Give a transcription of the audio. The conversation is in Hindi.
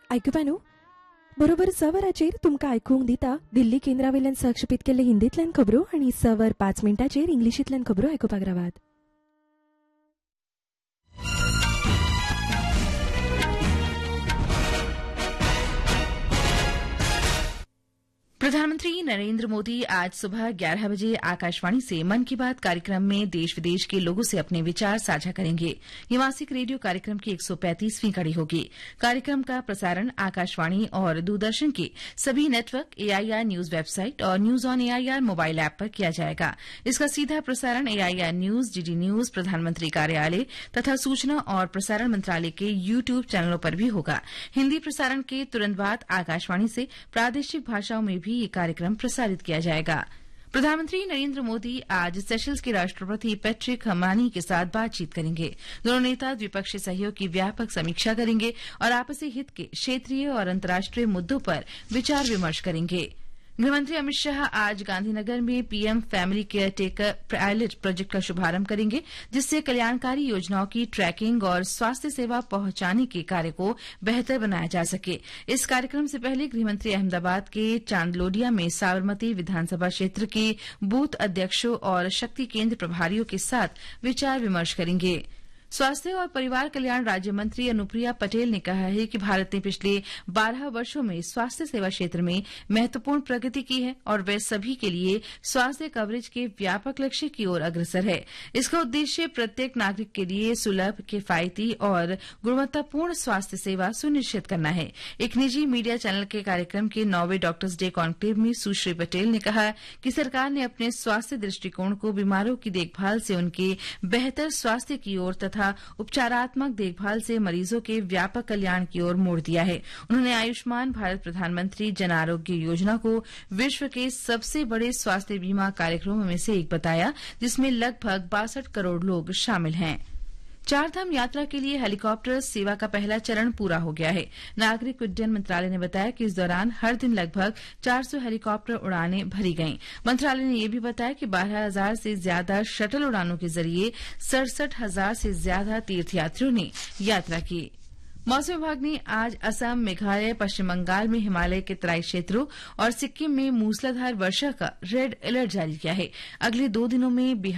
आयकुपा न्हू बरोबर 6 वरांचेर तुमकां आयकूंक दिता दिल्ली केंद्रावेल्यान सहक्षेपीत केल्ले हिंदींतल्यान खबरो आनी 6 वर 5 मिनटांचेर इंग्लिशींतल्यान खबरो आयकुपाक रावात. प्रधानमंत्री नरेंद्र मोदी आज सुबह 11 बजे आकाशवाणी से मन की बात कार्यक्रम में देश विदेश के लोगों से अपने विचार साझा करेंगे. ये मासिक रेडियो कार्यक्रम की 135वीं कड़ी होगी. कार्यक्रम का प्रसारण आकाशवाणी और दूरदर्शन के सभी नेटवर्क, एआईआर न्यूज वेबसाइट और news on AIR mobile app पर किया जाएगा. इसका सीधा प्रसारण एआईआर न्यूज, डीडी न्यूज, प्रधानमंत्री कार्यालय तथा सूचना और प्रसारण मंत्रालय के यूट्यूब चैनलों पर भी होगा. हिन्दी प्रसारण के तुरंत बाद आकाशवाणी से प्रादेशिक भाषाओं में भी ये कार्यक्रम प्रसारित किया जाएगा. प्रधानमंत्री नरेंद्र मोदी आज सेशल्स के राष्ट्रपति पैट्रिक हमानी के साथ बातचीत करेंगे. दोनों नेता द्विपक्षीय सहयोग की व्यापक समीक्षा करेंगे और आपसी हित के क्षेत्रीय और अंतर्राष्ट्रीय मुद्दों पर विचार विमर्श करेंगे. गृहमंत्री अमित शाह आज गांधीनगर में PM family care taker pilot project का शुभारंभ करेंगे, जिससे कल्याणकारी योजनाओं की ट्रैकिंग और स्वास्थ्य सेवा पहुंचाने के कार्य को बेहतर बनाया जा सके. इस कार्यक्रम से पहले गृहमंत्री अहमदाबाद के चांदलोडिया में साबरमती विधानसभा क्षेत्र के बूथ अध्यक्षों और शक्ति केंद्र प्रभारियों के साथ विचार विमर्श करेंगे. स्वास्थ्य और परिवार कल्याण राज्य मंत्री अनुप्रिया पटेल ने कहा है कि भारत ने पिछले 12 वर्षों में स्वास्थ्य सेवा क्षेत्र में महत्वपूर्ण प्रगति की है और वह सभी के लिए स्वास्थ्य कवरेज के व्यापक लक्ष्य की ओर अग्रसर है. इसका उद्देश्य प्रत्येक नागरिक के लिए सुलभ, किफायती और गुणवत्तापूर्ण स्वास्थ्य सेवा सुनिश्चित करना है. एक निजी मीडिया चैनल के कार्यक्रम के 9वें डॉक्टर्स डे कॉन्क्लेव में सुश्री पटेल ने कहा कि सरकार ने अपने स्वास्थ्य दृष्टिकोण को बीमारों की देखभाल से उनके बेहतर स्वास्थ्य की ओर तथा उपचारात्मक देखभाल से मरीजों के व्यापक कल्याण की ओर मोड़ दिया है. उन्होंने आयुष्मान भारत प्रधानमंत्री जन आरोग्य योजना को विश्व के सबसे बड़े स्वास्थ्य बीमा कार्यक्रमों में से एक बताया, जिसमें लगभग 62 करोड़ लोग शामिल हैं. चारधाम यात्रा के लिए हेलीकॉप्टर सेवा का पहला चरण पूरा हो गया है. नागरिक उड्डयन मंत्रालय ने बताया कि इस दौरान हर दिन लगभग 400 हेलीकॉप्टर उड़ानें भरी गईं. मंत्रालय ने यह भी बताया कि 12,000 से ज्यादा शटल उड़ानों के जरिए 67,000 से ज्यादा तीर्थयात्रियों ने यात्रा की. मौसम विभाग ने आज असम, मेघालय, पश्चिम बंगाल में हिमालय के तराई क्षेत्रों और सिक्किम में मूसलाधार वर्षा का रेड अलर्ट जारी किया है. अगले 2 दिनों में